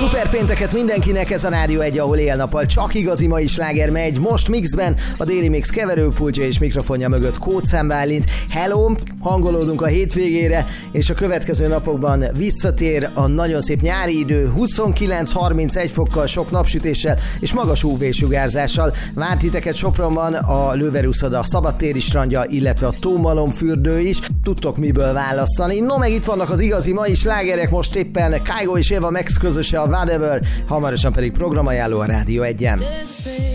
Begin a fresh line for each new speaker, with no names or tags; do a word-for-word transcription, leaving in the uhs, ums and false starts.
Szuper pénteket mindenkinek, ez a Rádió egy, ahol éjjel-nappal csak igazi mai sláger megy. Most mixben a Daily Mix keverőpultja és mikrofonja mögött Kóczám Bálint. Hello, hangolódunk a hétvégére, és a következő napokban visszatér a nagyon szép nyári idő, huszonkilenc-harmincegy fokkal, sok napsütéssel és magas ú vé-sugárzással. Várt titeket Sopronban a Lőveruszoda szabadtéri strandja, illetve a Tómalomfürdő is. Tudtok miből választani. No, meg itt vannak az igazi mai slágerek, most éppen Kygo és Eva Max közöse a Whatever, hamarosan pedig programajánló a Rádió egyen.